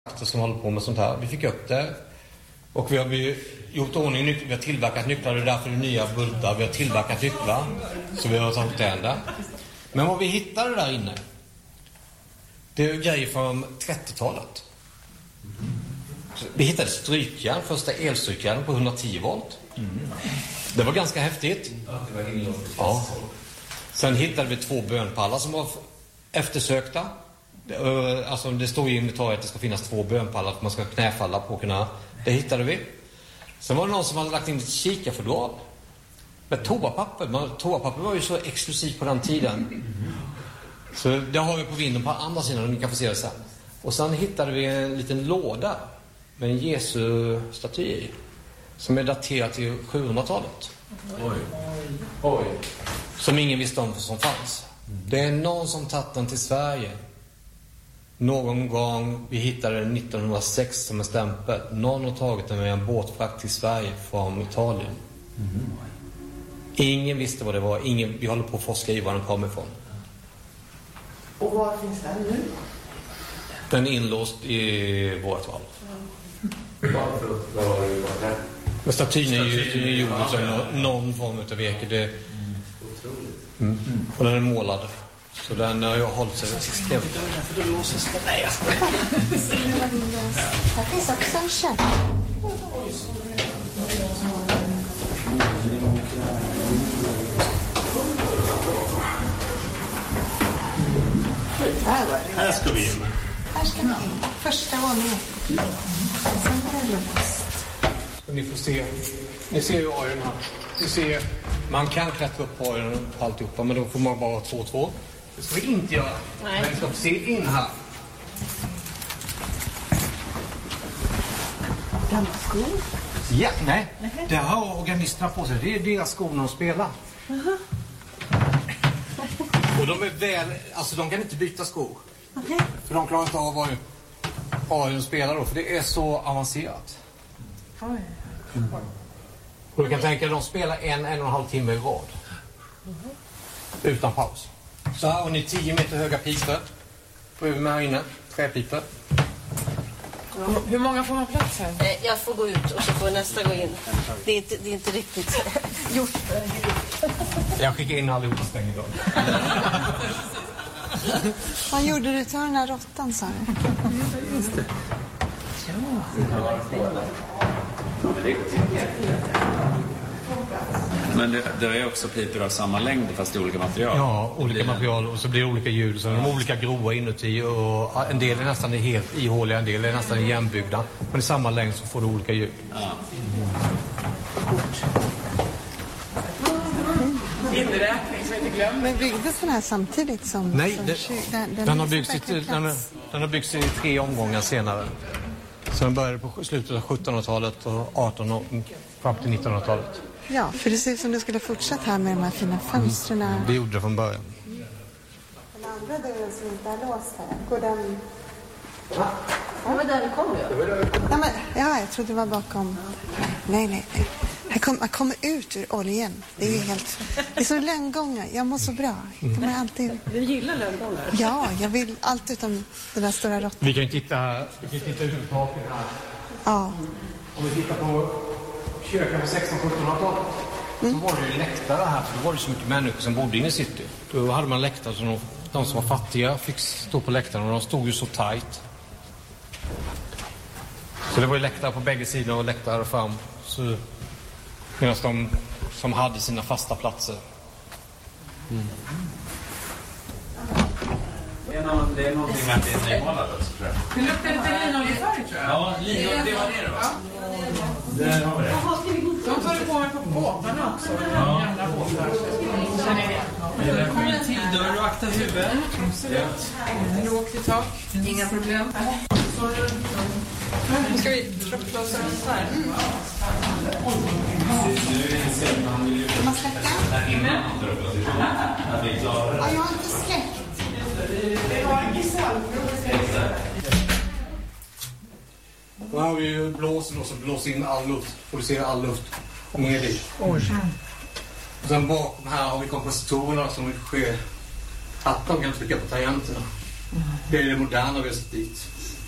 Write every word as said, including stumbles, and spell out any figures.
som håller på med sånt här. Vi fick upp det och vi har vi gjort ordning nycklar, vi har tillverkat nycklar, det är därför det är nya bultar, vi har tillverkat nycklar så vi har tagit den där. Men vad vi hittade där inne, det är grejer från trettiotalet. Vi hittade strykjärn, första elstrykjärn på hundratio volt. Det var ganska häftigt. Ja. Sen hittade vi två bönpallar som var eftersökta. Alltså det står i inventariet att det ska finnas två bönpallar att man ska knäfalla på kunna. Det hittade vi. Sen var det någon som hade lagt in ett kikarfodral med toapapper. Men toapapper var ju så exklusivt på den tiden. Så det har vi på vinden på andra sidan och ni kan få se det sen. Och sen hittade vi en liten låda med en Jesu-staty i, som är daterad till sjuhundratalet. Oj. Oj. Som ingen visste om som fanns. Det är någon som tagit den till Sverige. Någon gång vi hittade den nittonhundrasex som en stämpel. Någon har tagit den med en båtfrakt till Sverige från Italien. Mm. Ingen visste vad det var. Ingen, vi håller på att forska i var den kommer ifrån. Och var finns den nu? Den är inlåst i vårt val. Varför? Vad var det där? Men statyn är ju gjord av någon form av virke. Det... Mm. Mm. Och den är målad. Så den har jag hållit sig extremt. För då låses det. Nej, jag ska. Här finns också en kärn. Här ska vi in. Här ska vi in. Första våningen. Sen är det låst. Ni får se. Ni ser ju öronen här. Ni ser, man kan klättra upp på öronen och alltihopa, men då får man bara två två. Det ska vi inte göra. Nej. Men vi ska se in här. Gamla skor? Ja, nej. nej. Det har organisterna på sig. Det är deras skor när de spelar. Uh-huh. Och de är väl, alltså de kan inte byta skor. Okay. För de klarar inte av vad de spelar då, för det är så avancerat. Oj. Mm. Och du kan tänka att de spelar en, en och en halv timme i rad. Uh-huh. Utan paus. Så här har ni tio meter höga pipor. På med här inne. Träpipor. Ja. Hur många får man plats här? Jag får gå ut och så får nästa gå in. Det är inte, det är inte riktigt gjort. Jag skickar in allihopa stäng idag. Vad gjorde du till den här råttan, sa du? Just det. Men det, det är också pipor av samma längd fast i olika material. Ja, olika det material och så blir det olika ljud. Så de är olika grova inuti och en del är nästan helt ihåliga, en del är nästan igenbyggda. Men i samma längd så får du olika ljud. Ja. Inräkning så inte glöm. Men byggdes den här samtidigt som... Nej, som det, kyr, den, den, den, har byggts i, den, den har byggts i tre omgångar senare. Så den började på slutet av sjuttonhundratalet och artonhundratalet fram till nittonhundratalet. Ja, för det ser ut som du skulle fortsätta här med de här fina fönstren. Mm. Det gjorde det från början. Den andra dörren som inte är låst här, går den... Ja, det var där det kom ju. Ja, men, ja, jag trodde det var bakom... Nej, nej, nej. Här kom, man kommer ut ur oljan. Det är ju helt... Det är så lönngångar. Jag mår så bra. Jag kommer alltid... Du gillar lönngångar? Ja, jag vill allt utom den där stora råttan. Vi kan ju titta här. Vi kan titta ut på taket här. Ja. Om vi tittar på kyrkan på sextonhundra-sjuttonhundratalet mm. så var det ju läktare här. För då var det så mycket människor som bodde inne i city. Då hade man läktare så de, de som var fattiga fick stå på läktaren. Och de stod ju så tajt. Så det var ju läktare på bägge sidor och läktare fram. Så... Medan de som hade sina fasta platser. Mm. Det är, någon, det är någonting med att det är nymålat också, tror jag. Det luktar lite linoljefärg, tror jag. Ja, linolje, det var det då. Ja. Där har vi det. De tar det på mig på båtarna också. Ja. Gamla båtar. Känner ni det? Det kommer en till dörr och akta huvudet. Absolut. Lågt i tak. Inga problem. Nu ska vi tropplåsa oss här. Man släcker? Där inne. Att vi är klara. Ja, jag har inte släckt. Det var en gissal. Då har vi ju blåsen och så blåser in all luft. Producerar all luft. Ner dit. Oj. Och sen bakom här har vi kompositorerna som sker. Att de kan trycka på tangenterna. Det är det moderna vi har sett dit.